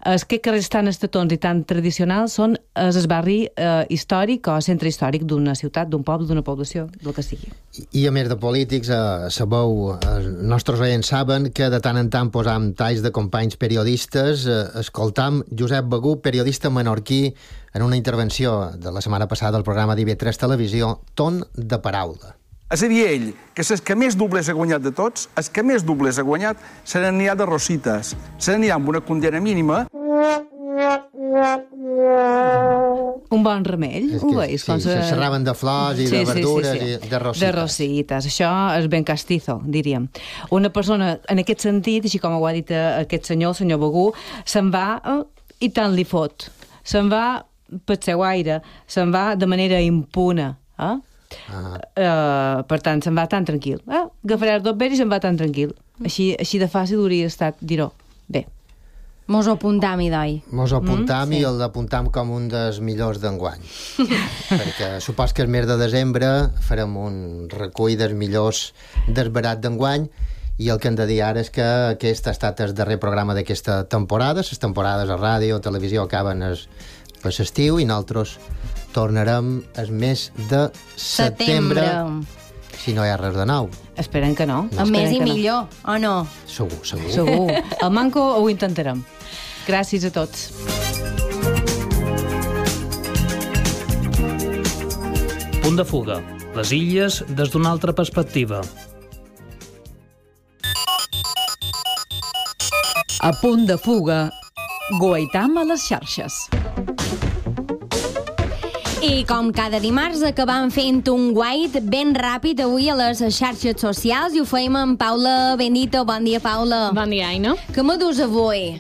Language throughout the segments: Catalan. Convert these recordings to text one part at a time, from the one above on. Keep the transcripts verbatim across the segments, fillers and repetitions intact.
Els que carrers tan estatons i tan tradicionals són el barri eh, històric o centre històric d'una ciutat, d'un poble, d'una població, del que sigui. I, i a més de polítics, eh, sabeu, els nostres oients saben que de tant en tant posam talls de companys periodistes. Eh, escoltam Josep Begú, periodista menorquí, en una intervenció de la setmana passada al programa d'I V tres Televisió, Ton de paraula. És a dir, ell, que és el que més dobles ha guanyat de tots, el que més dobles ha guanyat se n'anirà de rosites, se n'anirà amb una condena mínima. Un bon remell, És ho que, veus? sí, se xerraven de flors i sí, de verdures sí, sí, sí. i de rosites. De rosites, això és ben castizo, diríem. Una persona, en aquest sentit, així com ho ha dit aquest senyor, el senyor Begú, se'n va eh, i tant li fot. Se'n va per seu aire, se'n va de manera impuna, eh? Ah. Uh, per tant, se'n va tan tranquil. Eh? Agafarà el dobbers i se'n va tan tranquil. Així, així de fàcil hauria estat dir-ho. Bé. Mos ho apuntam, Idoi. Mos ho apuntam mm, sí. i el apuntam com un dels millors d'enguany. Perquè supos que el mes de desembre farem un recull dels millors del barat d'enguany i el que hem de dir ara és que aquest ha estat el darrer programa d'aquesta temporada. Les temporades a ràdio o televisió acaben es, per l'estiu i nosaltres tornarem el mes de setembre, setembre, si no hi ha res de nou. Esperem que no. El més i millor, o no? Segur, segur. Segur. El manco ho intentarem. Gràcies a tots. Punt de fuga. Les illes des d'una altra perspectiva. A Punt de fuga, Goitam a les xarxes. I com cada dimarts acabam fent un guait ben ràpid avui a les xarxes socials i ho feim amb Paula Bendito. Bon dia, Paula. Bon dia, Aina. Què me dus avui?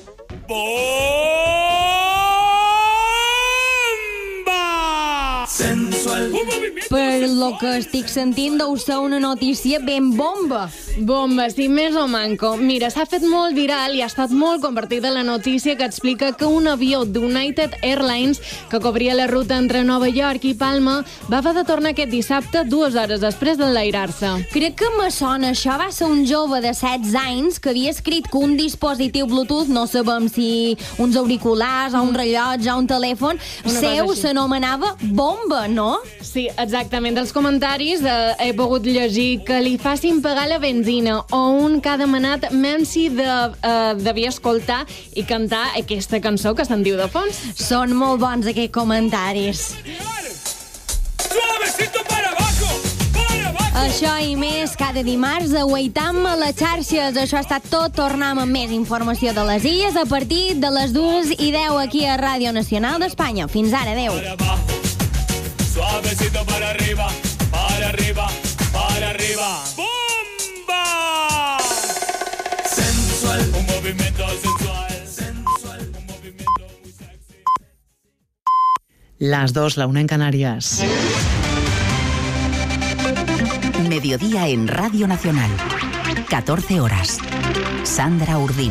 Bomba! Sensual. Per lo que estic sentint deu ser una notícia ben bomba. Bomba, sí, més o manco. Mira, s'ha fet molt viral i ha estat molt compartida la notícia que explica que un avió d'United Airlines que cobria la ruta entre Nova York i Palma va haver de tornar aquest dissabte dues hores després d'enlairar-se. Crec que me sona. Això va ser un jove de setze anys que havia escrit que un dispositiu Bluetooth, no sabem si uns auriculars o un rellotge o un telèfon, Una seu cosa així. s'anomenava bomba, no? Sí, exactament. Dels comentaris eh, he pogut llegir que li facin pagar la benzina o un que ha demanat Memsi de, eh, devia escoltar i cantar aquesta cançó que se'n diu de fons. Són molt bons aquests comentaris. Suavecito para abajo, para abajo. Això i més cada dimarts a Goitam a les xarxes. Això ha estat tot. Tornem amb més informació de les illes a partir de les dues i deu aquí a Ràdio Nacional d'Espanya. Fins ara, adeu. Para abajo, suavecito para arriba, para arriba, para arriba. ¡Bomba! Sensual, un movimiento sensual. Sensual, un movimiento muy sexy. Las dos, la una en Canarias. Mediodía en Radio Nacional. catorce horas. Sandra Urdín.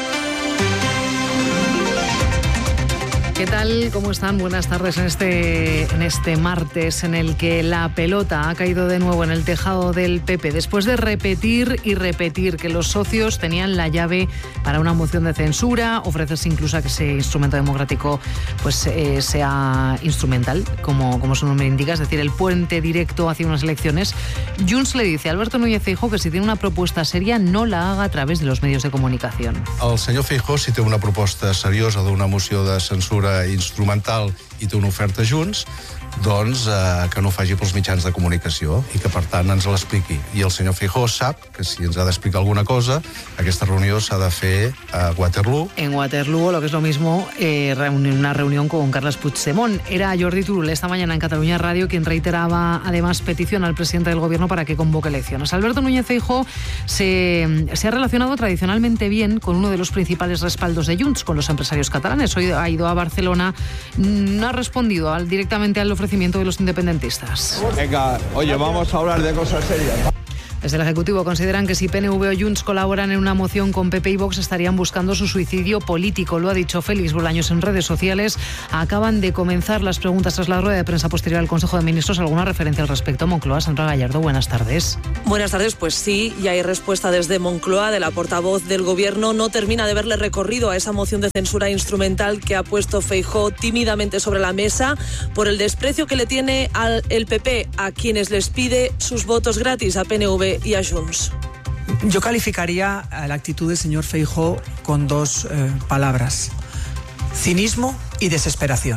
¿Qué tal? ¿Cómo están? Buenas tardes en este, en este martes en el que la pelota ha caído de nuevo en el tejado del P P después de repetir y repetir que los socios tenían la llave para una moción de censura, ofrecerse incluso a que ese instrumento democrático pues eh, sea instrumental, como, como su nombre indica, es decir, el puente directo hacia unas elecciones. Junts le dice a Alberto Núñez Feijóo que si tiene una propuesta seria no la haga a través de los medios de comunicación. El senyor Feijóo, si té una proposta seriosa d'una moció de censura instrumental i té una oferta Junts, doncs eh, que no ho faci pels mitjans de comunicació i que, per tant, ens l'expliqui. I el senyor Feijóo sap que si ens ha d'explicar alguna cosa, aquesta reunió s'ha de fer a Waterloo. En Waterloo, o lo que es lo mismo, eh, una reunión con Carles Puigdemont. Era Jordi Turull esta mañana en Cataluña Radio quien reiteraba, además, petición al presidente del gobierno para que convoque elecciones. Alberto Núñez Feijóo se, se ha relacionado tradicionalmente bien con uno de los principales respaldos de Junts, con los empresarios catalanes. Hoy ha ido a Barcelona, no ha respondido al, directamente al ofrecimiento de los independentistas. Venga, oye, vamos a hablar de cosas serias. Desde el Ejecutivo consideran que si P N V o Junts colaboran en una moción con P P y Vox estarían buscando su suicidio político. Lo ha dicho Félix Bolaños en redes sociales. Acaban de comenzar las preguntas tras la rueda de prensa posterior al Consejo de Ministros. ¿Alguna referencia al respecto? Moncloa, Sandra Gallardo, buenas tardes. Buenas tardes, pues sí, ya hay respuesta desde Moncloa, de la portavoz del Gobierno. No termina de verle recorrido a esa moción de censura instrumental que ha puesto Feijóo tímidamente sobre la mesa por el desprecio que le tiene al el P P, a quienes les pide sus votos gratis, a P N V y a Junts. Yo calificaría la actitud del señor Feijóo con dos eh, palabras: cinismo y desesperación.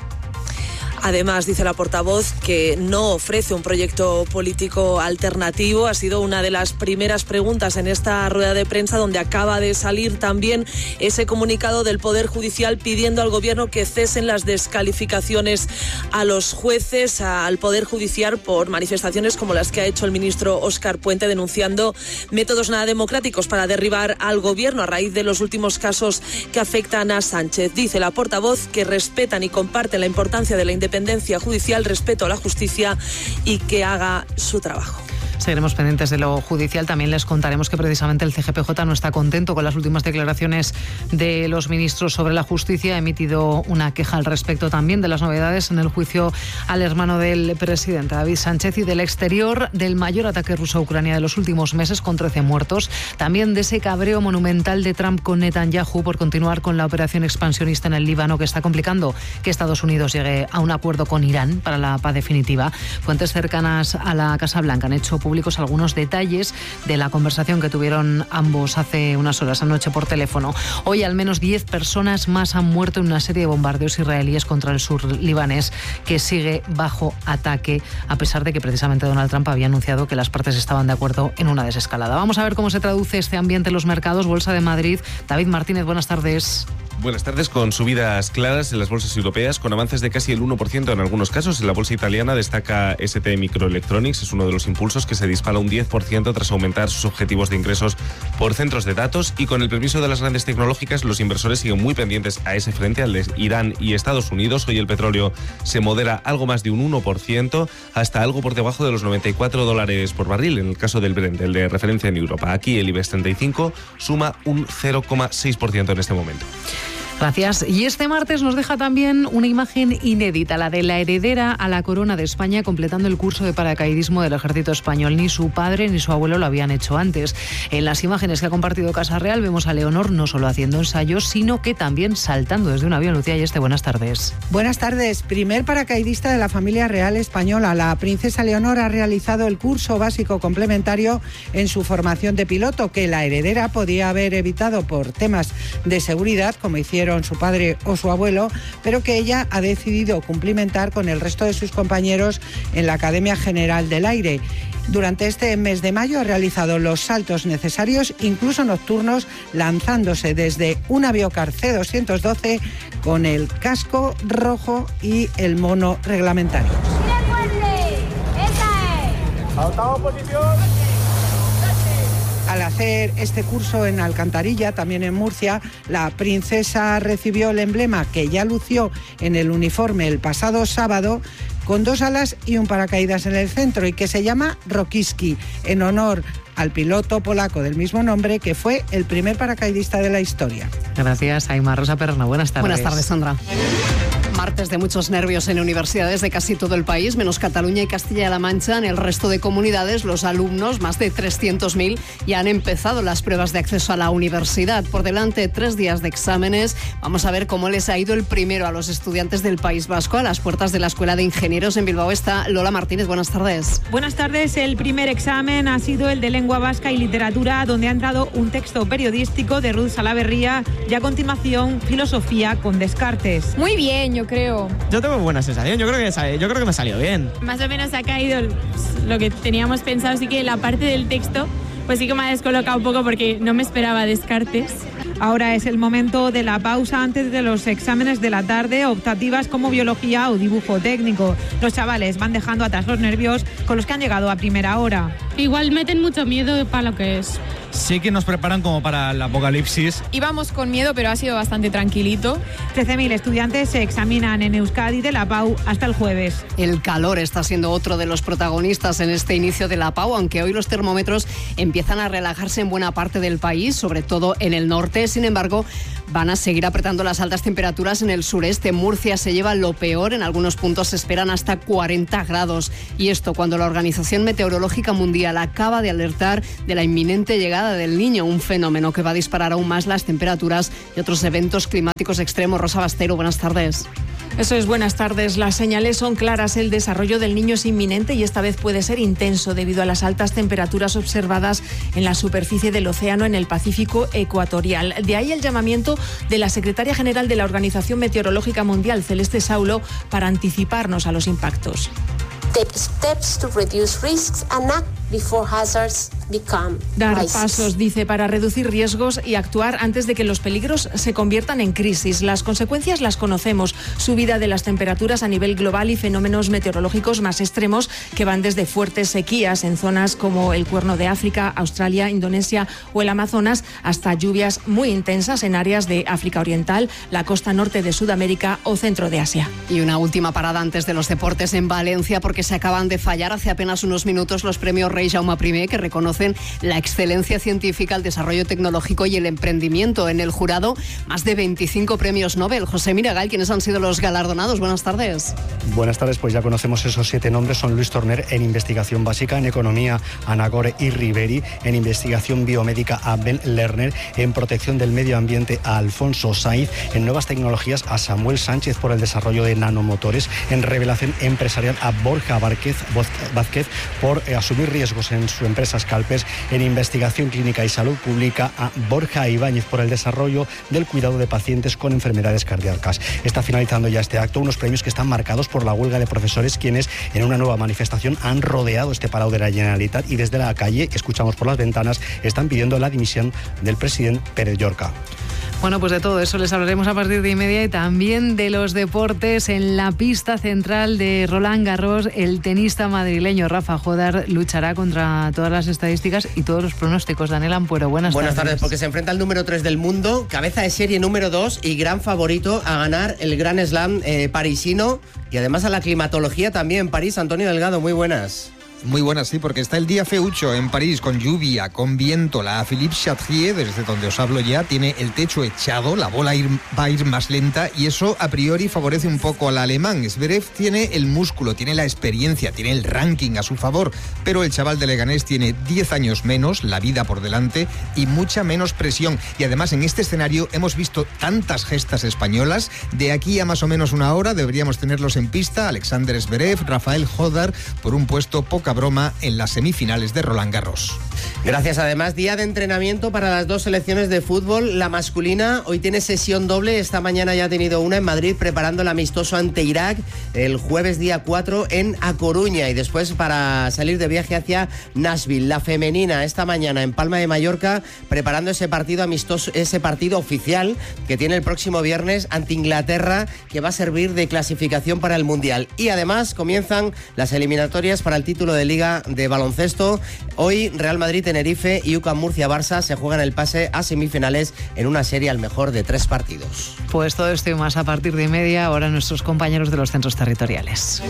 Además, dice la portavoz que no ofrece un proyecto político alternativo. Ha sido una de las primeras preguntas en esta rueda de prensa, donde acaba de salir también ese comunicado del Poder Judicial pidiendo al Gobierno que cesen las descalificaciones a los jueces, al Poder Judicial, por manifestaciones como las que ha hecho el ministro Óscar Puente, denunciando métodos nada democráticos para derribar al Gobierno a raíz de los últimos casos que afectan a Sánchez. Dice la portavoz que respetan y comparten la importancia de la independencia independencia judicial, respeto a la justicia y que haga su trabajo. Seguiremos pendientes de lo judicial. También les contaremos que precisamente el C G P J no está contento con las últimas declaraciones de los ministros sobre la justicia. Ha emitido una queja al respecto también de las novedades en el juicio al hermano del presidente, David Sánchez, y del exterior del mayor ataque ruso a Ucrania de los últimos meses, con trece muertos. También de ese cabreo monumental de Trump con Netanyahu por continuar con la operación expansionista en el Líbano, que está complicando que Estados Unidos llegue a un acuerdo con Irán para la paz definitiva. Fuentes cercanas a la Casa Blanca han hecho públicos algunos detalles de la conversación que tuvieron ambos hace unas horas anoche por teléfono. Hoy al menos diez personas más han muerto en una serie de bombardeos israelíes contra el sur libanés, que sigue bajo ataque, a pesar de que precisamente Donald Trump había anunciado que las partes estaban de acuerdo en una desescalada. Vamos a ver cómo se traduce este ambiente en los mercados. Bolsa de Madrid. David Martínez, buenas tardes. Buenas tardes, con subidas claras en las bolsas europeas, con avances de casi el uno por ciento en algunos casos. En la bolsa italiana destaca S T Microelectronics, es uno de los impulsos que se dispara un diez por ciento tras aumentar sus objetivos de ingresos por centros de datos. Y con el permiso de las grandes tecnológicas, los inversores siguen muy pendientes a ese frente, al de Irán y Estados Unidos. Hoy el petróleo se modera algo más de un uno por ciento, hasta algo por debajo de los noventa y cuatro dólares por barril, en el caso del Brent, el de referencia en Europa. Aquí el IBEX treinta y cinco suma un cero coma seis por ciento en este momento. Gracias. Y este martes nos deja también una imagen inédita, la de la heredera a la corona de España, completando el curso de paracaidismo del ejército español. Ni su padre ni su abuelo lo habían hecho antes. En las imágenes que ha compartido Casa Real vemos a Leonor no solo haciendo ensayos, sino que también saltando desde un avión. Lucía Yeste, buenas tardes. Buenas tardes. Primer paracaidista de la familia real española. La princesa Leonor ha realizado el curso básico complementario en su formación de piloto, que la heredera podía haber evitado por temas de seguridad, como hicieron su padre o su abuelo, pero que ella ha decidido cumplimentar con el resto de sus compañeros en la Academia General del Aire. Durante este mes de mayo ha realizado los saltos necesarios, incluso nocturnos, lanzándose desde un Aviocar C doscientos doce con el casco rojo y el mono reglamentario. Al hacer este curso en Alcantarilla, también en Murcia, la princesa recibió el emblema que ya lució en el uniforme el pasado sábado, con dos alas y un paracaídas en el centro, y que se llama Rokiski, en honor al piloto polaco del mismo nombre, que fue el primer paracaidista de la historia. Gracias, Aymar. Rosa Perna, buenas tardes. Buenas tardes, Sandra. Martes de muchos nervios en universidades de casi todo el país, menos Cataluña y Castilla-La Mancha. En el resto de comunidades, los alumnos, más de trescientos mil, ya han empezado las pruebas de acceso a la universidad. Por delante, tres días de exámenes. Vamos a ver cómo les ha ido el primero a los estudiantes del País Vasco. A las puertas de la Escuela de Ingenieros en Bilbao está Lola Martínez. Buenas tardes. Buenas tardes. El primer examen ha sido el de Lengua Vasca y Literatura, donde ha entrado un texto periodístico de Ruth Salaverría, y a continuación Filosofía con Descartes. Muy bien, yo creo. Yo tengo buena sensación, yo creo que, yo creo que me ha salido bien. Más o menos ha caído lo que teníamos pensado, sí que la parte del texto pues sí que me ha descolocado un poco porque no me esperaba Descartes. Ahora es el momento de la pausa antes de los exámenes de la tarde, optativas como biología o dibujo técnico. Los chavales van dejando atrás los nervios con los que han llegado a primera hora. igual meten mucho miedo para lo que es. Sí que nos preparan como para el apocalipsis. Íbamos con miedo, pero ha sido bastante tranquilito. trece mil estudiantes se examinan en Euskadi de la Pau hasta el jueves. El calor está siendo otro de los protagonistas en este inicio de la Pau, aunque hoy los termómetros empiezan a relajarse en buena parte del país, sobre todo en el norte. Sin embargo, van a seguir apretando las altas temperaturas en el sureste. Murcia se lleva lo peor, en algunos puntos se esperan hasta cuarenta grados. Y esto cuando la Organización Meteorológica Mundial acaba de alertar de la inminente llegada del Niño, un fenómeno que va a disparar aún más las temperaturas y otros eventos climáticos extremos. Rosa Bastero, buenas tardes. Eso es, buenas tardes. Las señales son claras. El desarrollo del Niño es inminente y esta vez puede ser intenso debido a las altas temperaturas observadas en la superficie del océano en el Pacífico ecuatorial. De ahí el llamamiento de la secretaria general de la Organización Meteorológica Mundial, Celeste Saulo, para anticiparnos a los impactos. Take steps to reduce risks and act before hazards become Dar crisis. pasos, dice, para reducir riesgos y actuar antes de que los peligros se conviertan en crisis. Las consecuencias las conocemos. Subida de las temperaturas a nivel global y fenómenos meteorológicos más extremos que van desde fuertes sequías en zonas como el Cuerno de África, Australia, Indonesia o el Amazonas, hasta lluvias muy intensas en áreas de África Oriental, la costa norte de Sudamérica o centro de Asia. Y una última parada antes de los deportes en Valencia, porque se acaban de fallar hace apenas unos minutos los premios Rey Jaume I, que reconocen la excelencia científica, el desarrollo tecnológico y el emprendimiento. En el jurado, más de veinticinco premios Nobel. José Miragal, ¿quiénes han sido los galardonados? Buenas tardes. Buenas tardes, pues ya conocemos esos siete nombres. Son Luis Torner en investigación básica, en economía a Nagore y Riveri, en investigación biomédica a Ben Lerner, en protección del medio ambiente a Alfonso Saiz, en nuevas tecnologías a Samuel Sánchez por el desarrollo de nanomotores, en revelación empresarial a Borja Vázquez, Vázquez por eh, asumir riesgos en su empresa Scalpers, en investigación clínica y salud pública a Borja Ibáñez por el desarrollo del cuidado de pacientes con enfermedades cardíacas. Está finalizando ya este acto, unos premios que están marcados por la huelga de profesores, quienes en una nueva manifestación han rodeado este Palau de la Generalitat y desde la calle, escuchamos por las ventanas, están pidiendo la dimisión del presidente Pérez Llorca. Bueno, pues de todo eso les hablaremos a partir de y media y también de los deportes. En la pista central de Roland Garros, el tenista madrileño Rafa Jodar luchará contra todas las estadísticas y todos los pronósticos. Daniel Ampuero, buenas, buenas tardes. tardes. Buenas tardes, porque se enfrenta al número tres del mundo, cabeza de serie número dos y gran favorito a ganar el Grand Slam eh, parisino y además a la climatología también. París, Antonio Delgado, muy buenas. Muy buenas, sí, porque está el día feucho en París, con lluvia, con viento. La Philippe Chatrier, desde donde os hablo ya, tiene el techo echado, la bola ir, va a ir más lenta y eso a priori favorece un poco al alemán. Zverev tiene el músculo, tiene la experiencia, tiene el ranking a su favor, pero el chaval de Leganés tiene diez años menos, la vida por delante y mucha menos presión. Y además en este escenario hemos visto tantas gestas españolas. De aquí a más o menos una hora deberíamos tenerlos en pista. Alexander Zverev, Rafael Jodar, por un puesto poca broma en las semifinales de Roland Garros. Gracias. Además, día de entrenamiento para las dos selecciones de fútbol. La masculina hoy tiene sesión doble. Esta mañana ya ha tenido una en Madrid preparando el amistoso ante Irak el jueves día cuatro en A Coruña y después para salir de viaje hacia Nashville. La femenina esta mañana en Palma de Mallorca preparando ese partido amistoso, ese partido oficial que tiene el próximo viernes ante Inglaterra, que va a servir de clasificación para el Mundial. Y además comienzan las eliminatorias para el título de Liga de Baloncesto. Hoy Real Madrid-Tenerife y U C A M Murcia-Barça se juegan el pase a semifinales en una serie al mejor de tres partidos. Pues todo esto y más a partir de media, ahora nuestros compañeros de los centros territoriales.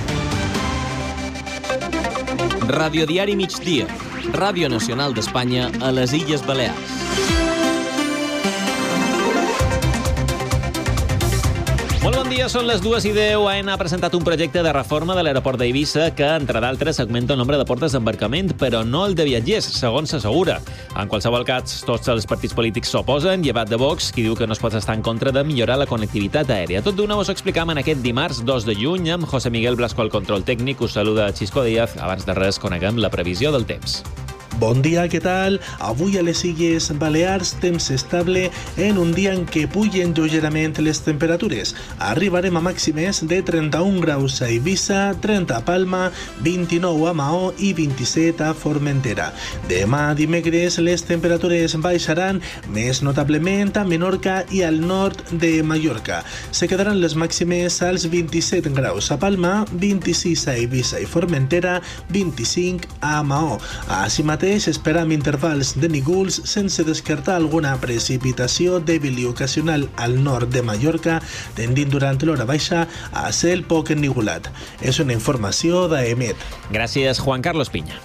Radio Diari Migdia, Ràdio Nacional d'Espanya a les Illes Balears. Molt bon dia, són les dues i deu. A E N ha presentat un projecte de reforma de l'aeroport d'Eivissa que, entre d'altres, augmenta el nombre de portes d'embarcament, però no el de viatgers, segons s'assegura. En qualsevol cas, tots els partits polítics s'oposen, llevat de Vox, qui diu que no es pot estar en contra de millorar la connectivitat aèria. Tot d'una us ho explicam en aquest dimarts dos de juny amb José Miguel Blasco al control tècnic. Us saluda Xisco Díaz. Abans de res, coneguem la previsió del temps. Bon dia, què tal? Avui a les Illes Balears temps estable en un dia en què pugen lleugerament les temperatures. Arribarem a màximes de trenta-un graus a Eivissa, trenta a Palma, vint-i-nou a Maó i vint-i-set a Formentera. Demà dimecres les temperatures baixaran més notablement a Menorca i al nord de Mallorca. Se quedaran les màximes als vint-i-set graus a Palma, vint-i-sis a Eivissa i Formentera, vint-i-cinc a Maó. Així mateix esperam intervals de núvols sense descartar alguna precipitació dèbil i ocasional al nord de Mallorca, tendint durant l'hora baixa a cel poc ennuvolat. És una informació d'A E M E T. Gràcies, Juan Carlos Piña.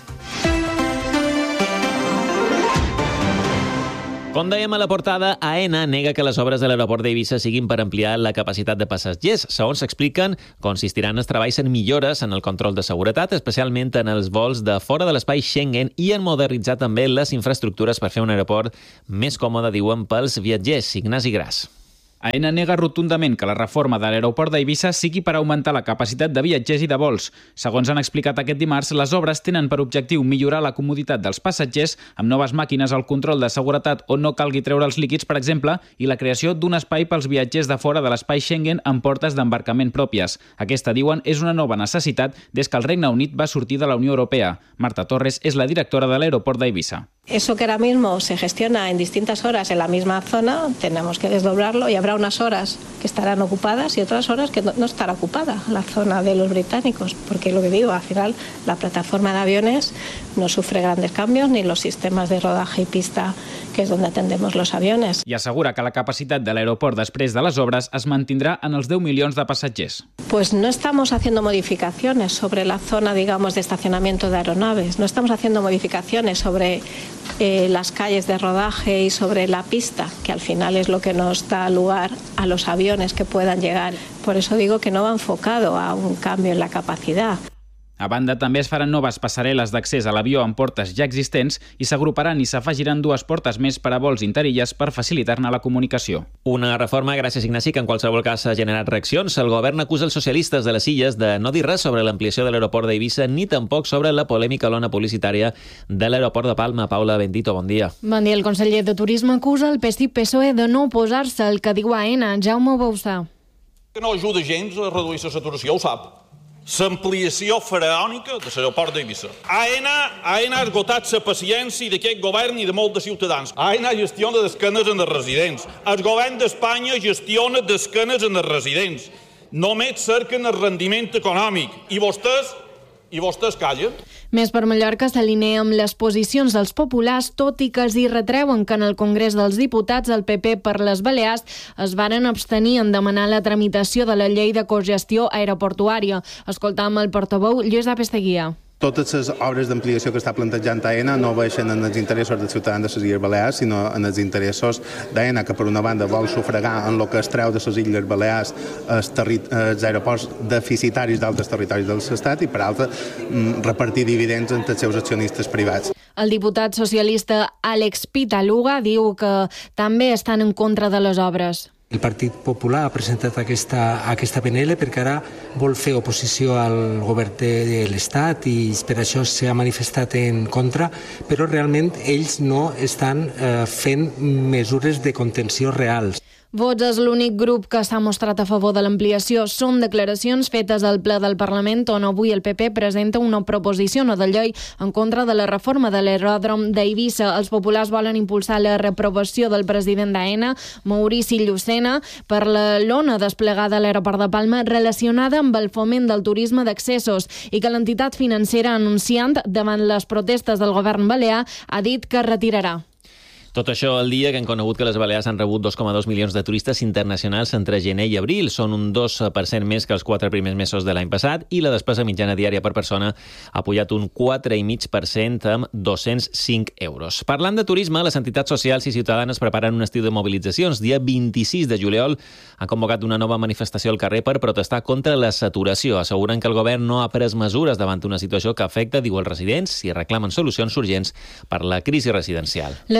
Com dèiem a la portada, AENA nega que les obres de l'aeroport d'Eivissa siguin per ampliar la capacitat de passatgers. Segons s'expliquen, consistiran els treballs en millores en el control de seguretat, especialment en els vols de fora de l'espai Schengen, i en modernitzar també les infraestructures per fer un aeroport més còmode, diuen, pels viatgers. Ignasi Gras. AENA nega rotundament que la reforma de l'aeroport d'Eivissa sigui per augmentar la capacitat de viatgers i de vols. Segons han explicat aquest dimarts, les obres tenen per objectiu millorar la comoditat dels passatgers amb noves màquines al control de seguretat on no calgui treure els líquids, per exemple, i la creació d'un espai pels viatgers de fora de l'espai Schengen amb portes d'embarcament pròpies. Aquesta, diuen, és una nova necessitat des que el Regne Unit va sortir de la Unió Europea. Marta Torres és la directora de l'aeroport d'Eivissa. Eso que ahora mismo se gestiona en distintas horas en la misma zona, tenemos que desdoblarlo y habrá unas horas que estarán ocupadas y otras horas que no, no estará ocupada la zona de los británicos, porque lo que digo, al final la plataforma de aviones no sufre grandes cambios ni los sistemas de rodaje y pista, que es donde atendemos los aviones. I assegura que la capacitat de l'aeroport després de les obres es mantindrà en els deu milions de passatgers. Pues no estamos haciendo modificaciones sobre la zona, digamos, de estacionamiento de aeronaves, no estamos haciendo modificaciones sobre Eh, las calles de rodaje y sobre la pista, que al final es lo que nos da lugar a los aviones que puedan llegar. Por eso digo que no va enfocado a un cambio en la capacidad. A banda, també es faran noves passarel·les d'accés a l'avió amb portes ja existents i s'agruparan i s'afegiran dues portes més per a vols interilles per facilitar-ne la comunicació. Una reforma, gràcies Ignasi, que en qualsevol cas ha generat reaccions. El govern acusa els socialistes de les Illes de no dir res sobre l'ampliació de l'aeroport d'Eivissa ni tampoc sobre la polèmica lona publicitària de l'aeroport de Palma. Paula Bendito, bon dia. Bon dia. El conseller de Turisme acusa el P S I P S O E de no oposar-se al que diu AENA. Jaume Bauzà. Que no ajuda gens a reduir la saturació, ho sap. L'ampliació faraònica de l'aeroport d'Eivissa. AENA, AENA ha esgotat la paciència d'aquest govern i de molts de ciutadans. AENA gestiona d'esquenes en els residents. El govern d'Espanya gestiona d'esquenes en els residents. Només cerquen el rendiment econòmic. I vostès, i vostès callen. Més per Mallorca s'alinea amb les posicions dels populars, tot i que els hi retreuen que en el Congrés dels Diputats el P P per les Balears es varen abstenir en demanar la tramitació de la llei de cogestió aeroportuària. Escoltam el portaveu Lluís Apesteguia. Totes les obres d'ampliació que està plantejant AENA no baixen en els interessos dels ciutadans de les Illes Balears, sinó en els interessos d'AENA, que per una banda vol sufragar en el que es treu de les Illes Balears els, els aeroports deficitaris d'altres territoris de l'Estat i, per altra, repartir dividends entre els seus accionistes privats. El diputat socialista Àlex Pitaluga diu que també estan en contra de les obres. El Partit Popular ha presentat aquesta, aquesta P N L perquè ara vol fer oposició al govern de l'Estat i per això s'ha manifestat en contra, però realment ells no estan eh, fent mesures de contenció reals. Vots és l'únic grup que s'ha mostrat a favor de l'ampliació. Són declaracions fetes al ple del Parlament on avui el P P presenta una proposició no de llei en contra de la reforma de l'aeròdrom d'Eivissa. Els populars volen impulsar la reprovació del president d'AENA, Maurici Llucena, per la lona desplegada a l'aeroport de Palma relacionada amb el foment del turisme d'accessos i que l'entitat financera anunciant davant les protestes del govern balear ha dit que retirarà. Tot això el dia que hem conegut que les Balears han rebut dos coma dos milions de turistes internacionals entre gener i abril. Són un dos per cent més que els quatre primers mesos de l'any passat i la despesa mitjana diària per persona ha pujat un quatre coma cinc per cent amb dos-cents cinc euros. Parlant de turisme, les entitats socials i ciutadanes preparen un estiu de mobilitzacions. Dia vint-i-sis de juliol han convocat una nova manifestació al carrer per protestar contra la saturació. Asseguren que el govern no ha pres mesures davant una situació que afecta, diu, els residents i reclamen solucions urgents per la crisi residencial. Les entitats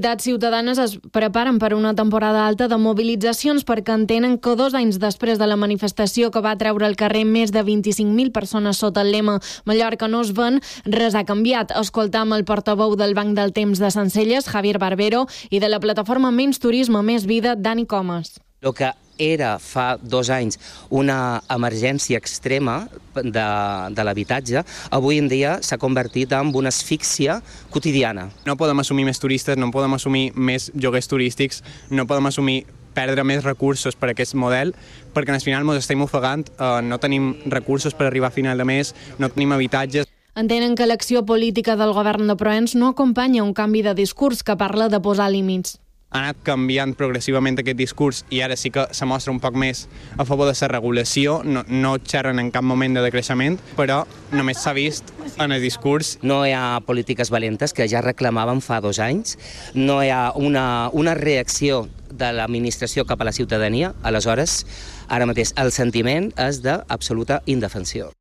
entitats ciutadanes es preparen per una temporada alta de mobilitzacions perquè entenen que dos anys després de la manifestació que va treure al carrer més de vint-i-cinc mil persones sota el lema Mallorca no es ven, res ha canviat. Escoltam el portaveu del Banc del Temps de Sencelles, Javier Barbero, i de la plataforma Menys Turisme, Més Vida, Dani Comas. El que era fa dos anys una emergència extrema de, de l'habitatge, avui en dia s'ha convertit en una asfíxia quotidiana. No podem assumir més turistes, no podem assumir més lloguers turístics, no podem assumir perdre més recursos per aquest model, perquè al final ens estem ofegant, eh, no tenim recursos per arribar a final de mes, no tenim habitatges. Entenen que l'acció política del govern de Proens no acompanya un canvi de discurs que parla de posar límits. Ha anat canviant progressivament aquest discurs i ara sí que se mostra un poc més a favor de la regulació, no, no xerren en cap moment de decreixement, però només s'ha vist en el discurs. No hi ha polítiques valentes que ja reclamaven fa dos anys, no hi ha una, una reacció de l'administració cap a la ciutadania, aleshores, ara mateix el sentiment és d'absoluta indefensió.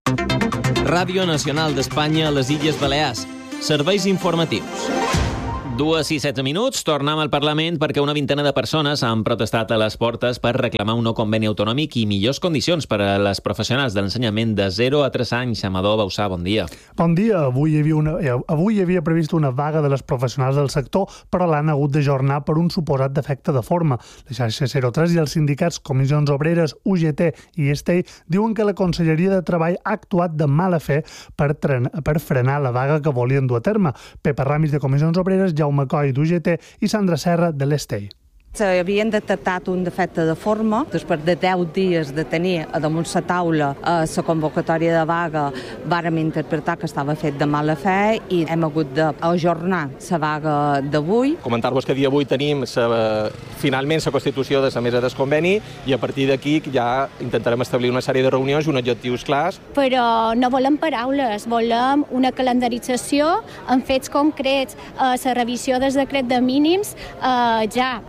Ràdio Nacional d'Espanya a les Illes Balears. Serveis informatius. Dues i setze minuts, tornem al Parlament perquè una vintena de persones han protestat a les portes per reclamar un nou conveni autonòmic i millors condicions per a les professionals de l'ensenyament de zero a tres anys. Amador Bausà, bon dia. Bon dia. Avui hi havia, una, avui hi havia previst una vaga de les professionals del sector, però l'han hagut d'ajornar per un suposat defecte de forma. La xarxa zero tres i els sindicats Comissions Obreres, U G T i Estei diuen que la Conselleria de Treball ha actuat de mala fe per, tren, per frenar la vaga que volien dur a terme. Pepa Ramis de Comissions Obreres, Jaume Coll d'U G T i Sandra Serra de l'Estei. S'havien detectat un defecte de forma. Després de deu dies de tenir a damunt la taula la convocatòria de vaga, vàrem interpretar que estava fet de mala fe i hem hagut d'ajornar la vaga d'avui. Comentar-vos que dia avui tenim sa, finalment la constitució de la mesa del conveni i a partir d'aquí ja intentarem establir una sèrie de reunions i uns objectius clars. Però no volem paraules, volem una calendarització amb fets concrets, la revisió del decret de mínims eh, ja.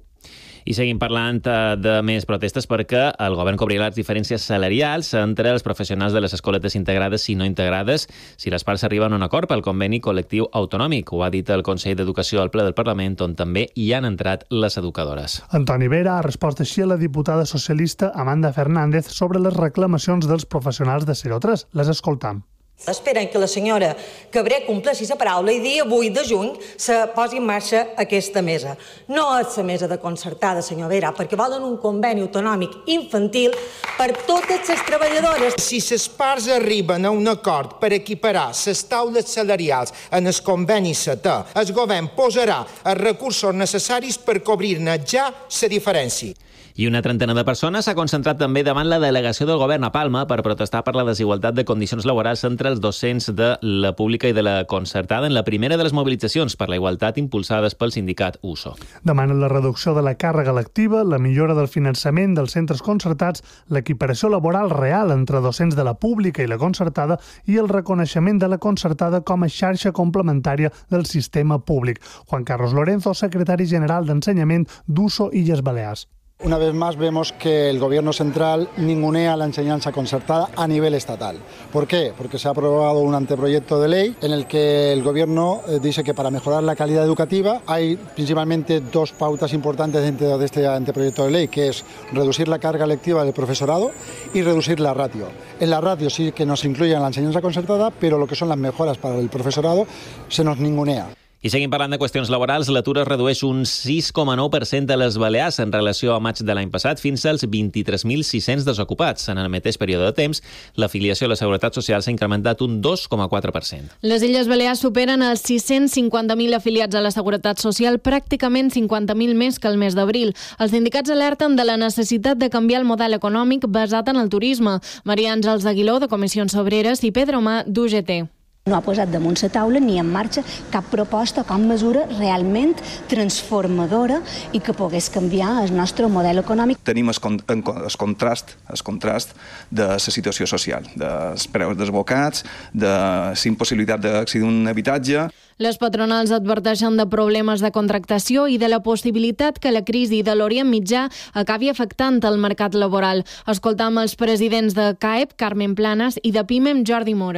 I seguim parlant de més protestes perquè el govern cobrirà les diferències salarials entre els professionals de les escoletes integrades i no integrades si les parts arriben a un acord pel conveni col·lectiu autonòmic. Ho ha dit el Consell d'Educació al ple del Parlament, on també hi han entrat les educadores. Antoni Vera ha respost així a la diputada socialista Amanda Fernández sobre les reclamacions dels professionals de zero tres. Les escoltam. Esperen que la senyora Cabré compleixi la paraula i dia vuit de juny se posi en marxa aquesta mesa. No és la mesa de concertada, senyor Vera, perquè volen un conveni autonòmic infantil per totes les treballadores. Si les parts arriben a un acord per equiparar les taules salarials en el conveni setè, el govern posarà els recursos necessaris per cobrir-ne ja la diferència. I una trentena de persones s'ha concentrat també davant la delegació del govern a Palma per protestar per la desigualtat de condicions laborals entre els docents de la pública i de la concertada en la primera de les mobilitzacions per la igualtat impulsades pel sindicat U S O. Demanen la reducció de la càrrega lectiva, la millora del finançament dels centres concertats, l'equiparació laboral real entre docents de la pública i la concertada i el reconeixement de la concertada com a xarxa complementària del sistema públic. Juan Carlos Lorenzo, secretari general d'Ensenyament d'U S O Illes Balears. Una vez más vemos que el Gobierno central ningunea la enseñanza concertada a nivel estatal. ¿Por qué? Porque se ha aprobado un anteproyecto de ley en el que el Gobierno dice que para mejorar la calidad educativa hay principalmente dos pautas importantes dentro de este anteproyecto de ley, que es reducir la carga lectiva del profesorado y reducir la ratio. En la ratio sí que nos incluyen la enseñanza concertada, pero lo que son las mejoras para el profesorado se nos ningunea. I seguim parlant de qüestions laborals. L'atur es redueix un sis coma nou per cent a les Balears en relació a maig de l'any passat fins als vint-i-tres mil sis-cents desocupats. En el mateix període de temps, l'afiliació a la Seguretat Social s'ha incrementat un dos coma quatre per cent. Les Illes Balears superen els sis-cents cinquanta mil afiliats a la Seguretat Social, pràcticament cinquanta mil més que el mes d'abril. Els sindicats alerten de la necessitat de canviar el model econòmic basat en el turisme. Maria Àngels Aguiló, de Comissions Obreres, i Pedro Mà, d'U G T. No ha posat damunt la taula ni en marxa cap proposta, cap mesura realment transformadora i que pogués canviar el nostre model econòmic. Tenim el, el contrast, el contrast de la situació social, dels preus desbocats, de la impossibilitat d'accedir a un habitatge. Les patronals adverteixen de problemes de contractació i de la possibilitat que la crisi de l'Orient Mitjà acabi afectant el mercat laboral. Escoltam els presidents de C A E P, Carmen Planas, i de PIMEM, Jordi Mora.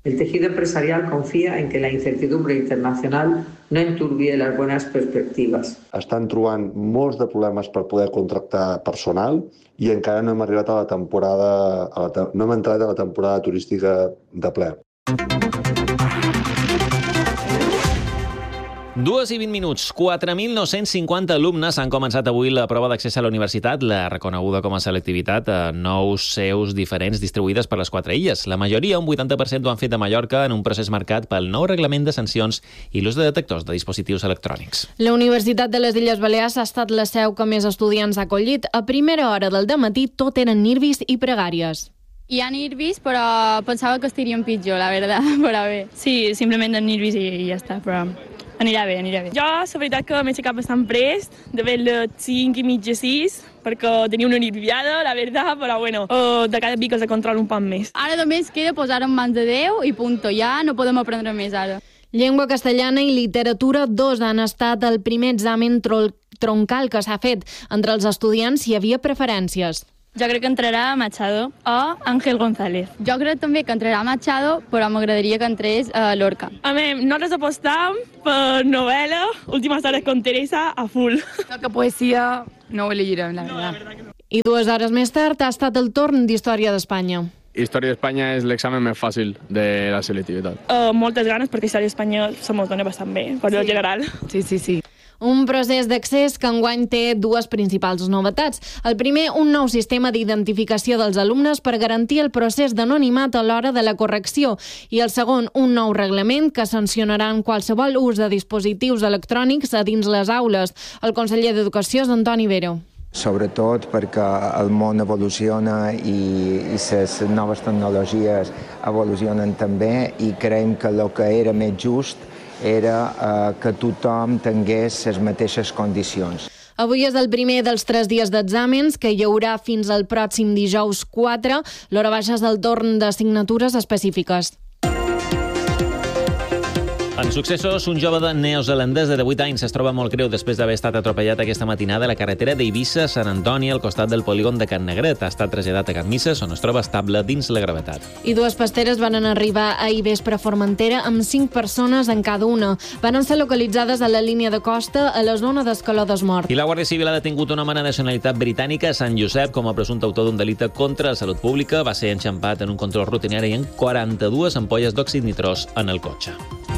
El tejido empresarial confía en que la incertidumbre internacional no enturbie las buenas perspectives. Estan trobant molts de problemes per poder contractar personal i encara no hem arribat a la temporada, a la, no hem entrat a la temporada turística de ple. Dues i vint minuts. quatre mil nou-cents cinquanta alumnes han començat avui la prova d'accés a la universitat, la reconeguda com a selectivitat, a nous seus diferents distribuïdes per les quatre illes. La majoria, un vuitanta per cent, ho han fet a Mallorca en un procés marcat pel nou reglament de sancions i l'ús de detectors de dispositius electrònics. La Universitat de les Illes Balears ha estat la seu que més estudiants ha acollit. A primera hora del dematí tot eren nervis i pregàries. Hi ha nervis, però pensava que estirien pitjor, la veritat, però bé. Sí, simplement nervis i ja està, però anirà bé, anirà bé. Jo, la veritat que m'he aixecat bastant prest, de ver les cinc i mitja, sis, perquè tenia una nerviada, la veritat, però bueno, uh, de cada mica se controla un poc més. Ara només queda posar en mans de Déu i punto, ja no podem aprendre més ara. Llengua castellana i literatura dos han estat el primer examen troncal que s'ha fet. Entre els estudiants hi havia preferències. Jo crec que entrarà Machado o Ángel González. Jo crec també que entrarà Machado, però m'agradaria que entrés uh, Lorca. A mi, nosaltres apostam per novel·la, últimes hores con Teresa, a full. Jo que poesia no ho llegirem, la veritat. No, la no. I dues hores més tard ha estat el torn d'Història d'Espanya. Història d'Espanya és l'examen més fàcil de la selectivitat. Uh, moltes ganes, perquè Història d'Espanya se m'ho dona bastant bé, per sí. general. Sí, sí, sí. Un procés d'accés que enguany té dues principals novetats. El primer, un nou sistema d'identificació dels alumnes per garantir el procés d'anonimat a l'hora de la correcció. I el segon, un nou reglament que sancionarà en qualsevol ús de dispositius electrònics a dins les aules. El conseller d'Educació és Antoni Vero. Sobretot perquè el món evoluciona i, i les noves tecnologies evolucionen també i creiem que el que era més just era eh, que tothom tingués les mateixes condicions. Avui és el primer dels tres dies d'exàmens que hi haurà fins al pròxim dijous quatre. L'hora baixa és el torn d'assignatures específiques. En successos, un jove de neozelandès de divuit anys es troba molt greu després d'haver estat atropellat aquesta matinada a la carretera d'Eivissa a Sant Antoni, al costat del polígon de Can Negret. Ha estat traslladat a Can Misses, on es troba estable dins la gravetat. I dues pasteres van arribar ahir vespre a Formentera amb cinc persones en cada una. Van ser localitzades a la línia de costa a la zona d'Escaló d'Esmort. I la Guàrdia Civil ha detingut un home de nacionalitat britànica a Sant Josep com a presumpte autor d'un delicte contra la salut pública. Va ser enxampat en un control rutinari amb quaranta-dues ampolles d'òxid nitrós en el cotxe.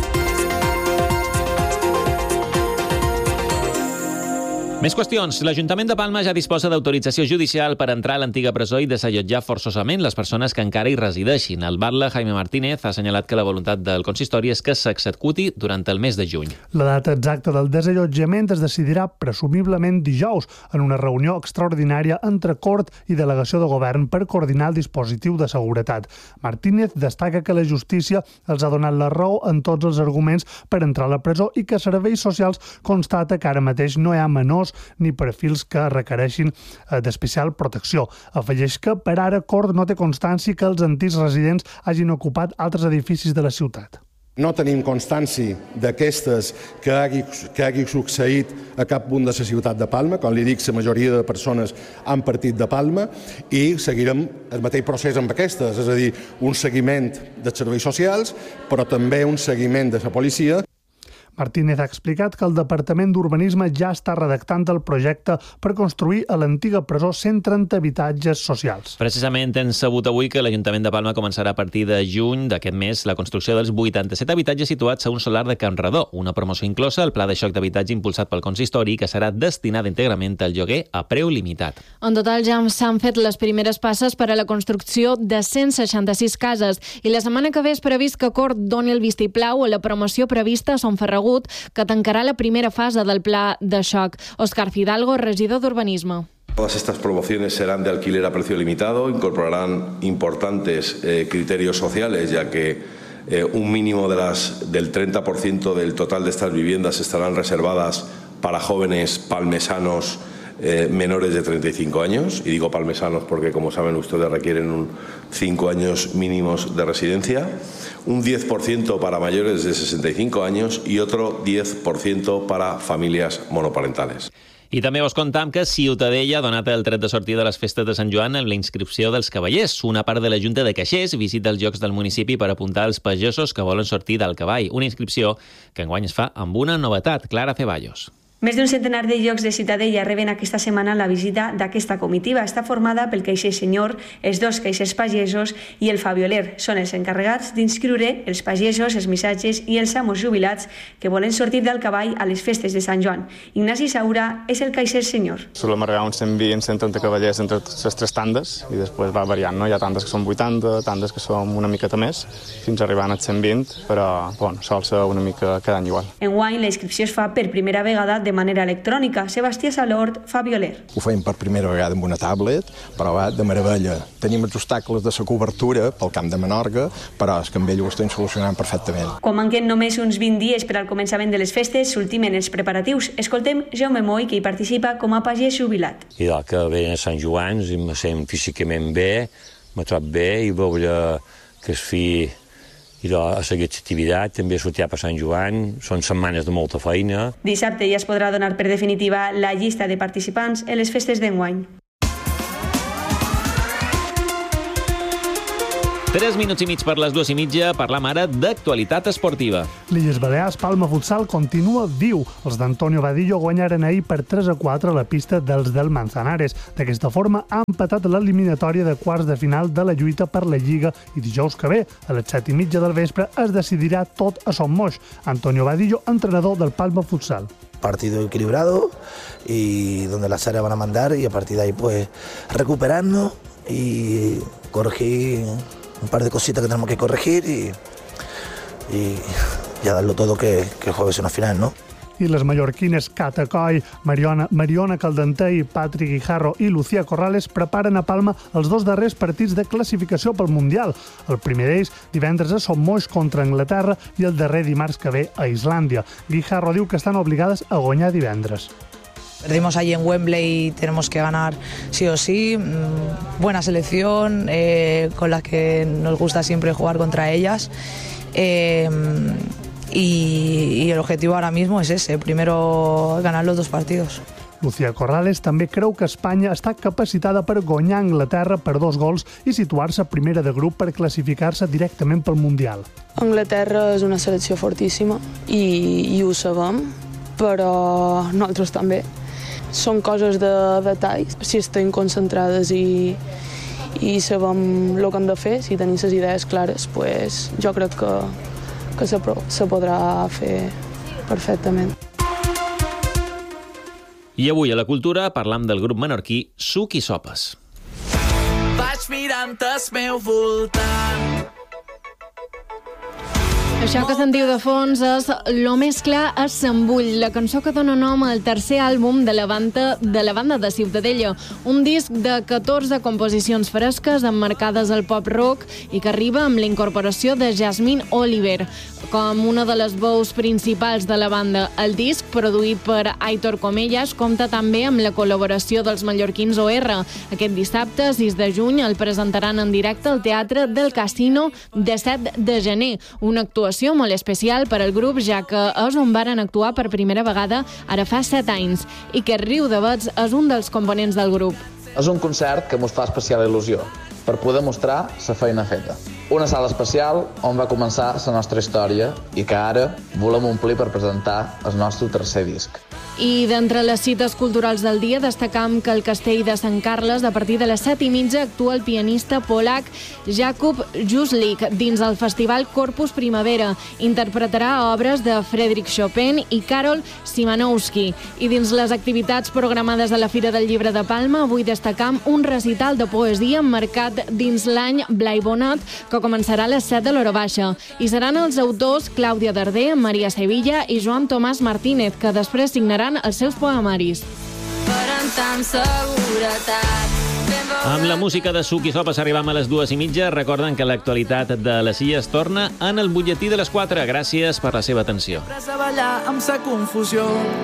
Més qüestions. L'Ajuntament de Palma ja disposa d'autorització judicial per entrar a l'antiga presó i desallotjar forçosament les persones que encara hi resideixin. El batlle Jaime Martínez ha assenyalat que la voluntat del consistori és que s'executi durant el mes de juny. La data exacta del desallotjament es decidirà presumiblement dijous en una reunió extraordinària entre Cort i Delegació de Govern per coordinar el dispositiu de seguretat. Martínez destaca que la justícia els ha donat la raó en tots els arguments per entrar a la presó i que Serveis Socials constata que ara mateix no hi ha menors ni perfils que requereixin d'especial protecció. Afegeix que per ara Cort no té constància que els antics residents hagin ocupat altres edificis de la ciutat. No tenim constància d'aquestes que hagi, que hagi succeït a cap punt de la ciutat de Palma. Com li dic, la majoria de persones han partit de Palma i seguirem el mateix procés amb aquestes, és a dir, un seguiment dels serveis socials, però també un seguiment de la policia. Martínez ha explicat que el Departament d'Urbanisme ja està redactant el projecte per construir a l'antiga presó cent trenta habitatges socials. Precisament hem sabut avui que l'Ajuntament de Palma començarà a partir de juny d'aquest mes la construcció dels vuitanta-set habitatges situats a un solar de Can Redó, una promoció inclosa al Pla de Xoc d'Habitatge impulsat pel consistori que serà destinada íntegrament al lloguer a preu limitat. En total ja s'han fet les primeres passes per a la construcció de cent seixanta-sis cases i la setmana que ve és previst que Cort doni el vistiplau a la promoció prevista a Son Ferragut, que tancarà la primera fase del pla de xoc. Òscar Fidalgo, regidor d'Urbanisme. Todas estas promociones serán de alquiler a precio limitado, incorporarán importantes eh, criterios sociales, ya que eh, un mínimo de las, del treinta por ciento del total de estas viviendas estarán reservadas para jóvenes palmesanos Eh, menores de treinta y cinco años, y digo palmesanos porque, como saben ustedes, requieren un cinco años mínimos de residencia, un diez por ciento para mayores de sesenta y cinco años y otro diez por ciento para familias monoparentales. I també vos contam que Ciutadella ha donat el tret de sortida de les festes de Sant Joan amb la inscripció dels cavallers. Una part de la Junta de Caixers visita els llocs del municipi per apuntar els pagesos que volen sortir del cavall. Una inscripció que enguany es fa amb una novetat. Clara Ceballos. Més d'un centenar de llocs de Ciutadella reben aquesta setmana la visita d'aquesta comitiva. Està formada pel caixer senyor, els dos caixers pagesos i el fabioler. Són els encarregats d'inscriure els pagesos, els missatges i els amos jubilats que volen sortir del cavall a les festes de Sant Joan. Ignasi Saura és el caixer senyor. Solem arribar a uns cent vint a cent trenta cavallers entre les tres tandes i després va variant, no? Hi ha tandes que són vuitanta, tandes que són una miqueta més, fins a arribar als cent vint, però bueno, sol ser una mica cada any igual. Enguany la inscripció es fa per primera vegada de manera electrònica. Sebastià Salort fa violer. Ho feim per primera vegada amb una tablet, però va de meravella. Tenim els obstacles de la cobertura pel camp de Menorca, però és que amb ell ho estem solucionant perfectament. Quan manquen només uns vint dies per al començament de les festes, s'ultimen els preparatius. Escoltem Jaume Moy, que hi participa com a pagès jubilat. I del que ve a Sant Joan, em sent físicament bé, m'ha trobat bé i veure que es fi i a seguir l'activitat, també sortir per Sant Joan, són setmanes de molta feina. Dissabte ja es podrà donar per definitiva la llista de participants en les festes d'enguany. Tres minuts i mig per les dues i mitja, parlam ara d'actualitat esportiva. L'Illes Balears Palma Futsal continua viu. Els d'Antonio Vadillo guanyaren ahir per tres a quatre a la pista dels del Manzanares. D'aquesta forma ha empatat l'eliminatòria de quarts de final de la lluita per la Lliga i dijous que ve, a les set i mitja del vespre, es decidirà tot a Son Moix. Antonio Vadillo, entrenador del Palma Futsal. Partido equilibrado y donde la Sara van a mandar y a partir de ahí pues recuperarnos y corregir un par de cositas que tenemos que corregir y, y, y a darlo todo que, que el jueves es una final, ¿no? I les mallorquines Cata Coll, Mariona, Mariona Caldentey, Patrick Guijarro i Lucía Corrales preparen a Palma els dos darrers partits de classificació pel Mundial. El primer d'ells divendres a Son Moix contra Anglaterra i el darrer dimarts que ve a Islàndia. Guijarro diu que estan obligades a guanyar divendres. Perdimos allí en Wembley y tenemos que ganar sí o sí. Buena selección, eh, con la que nos gusta siempre jugar contra ellas. Eh, y, y el objetivo ahora mismo es ese, primero ganar los dos partidos. Lucía Corrales també creu que Espanya està capacitada per guanyar Anglaterra per dos gols i situar-se primera de grup per classificar-se directament pel Mundial. Anglaterra és una selecció fortíssima i, i ho sabem, però nosaltres també. Són coses de detalls. Si estem concentrades i, i sabem el que hem de fer, si tenim les idees clares, pues, jo crec que, que se, se podrà fer perfectament. I avui a la cultura parlam del grup menorquí Suc i Sopes. Vaig mirant el meu voltant. Això que sentiu de fons és Lo més clar és Sambull, la cançó que dona nom al tercer àlbum de la banda de, la banda de Ciutadella. Un disc de catorze composicions fresques emmarcades al pop-rock i que arriba amb la incorporació de Jasmine Oliver com una de les veus principals de la banda. El disc, produït per Aitor Comellas, compta també amb la col·laboració dels mallorquins O R. Aquest dissabte, sis de juny, el presentaran en directe al Teatre del Casino de set de gener. Una actuació molt especial per al grup, ja que és on varen actuar per primera vegada ara fa set anys. I que Riu de Bets és un dels components del grup. És un concert que ens fa especial il·lusió per poder mostrar la feina feta. Una sala especial on va començar la nostra història i que ara volem omplir per presentar el nostre tercer disc. I d'entre les cites culturals del dia destacam que al Castell de Sant Carles, a partir de les set i mitja, actua el pianista polac Jakub Juslik dins el festival Corpus Primavera. Interpretarà obres de Frédéric Chopin i Karol Szymanowski. I dins les activitats programades a la Fira del Llibre de Palma, avui destacam un recital de poesia emmarcat dins l'any Blai Bonat, que començarà a les set de l'hora baixa. I seran els autors Clàudia Darder, Maria Sevilla i Joan Tomàs Martínez, que després signaran els seus poemaris. Amb la música de Suc i Sopes arribam a les dues i mitja. Recorden que l'actualitat de les Illes torna en el butlletí de les quatre. Gràcies per la seva atenció. Amb sa confusió